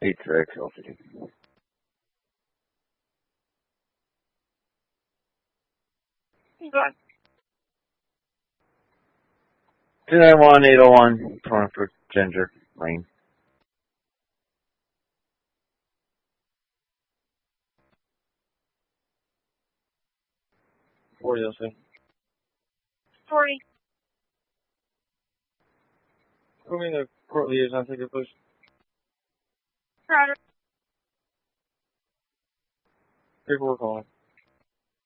8-6, LCD. 291-801, calling for Ginger Lane. 40, LC. 40. Put me in the court liaison ticket, please. Crowder. Paperwork on.